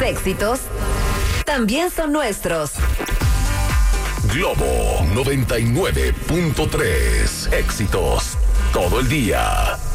éxitos también son nuestros. Globo 99.3. Éxitos todo el día.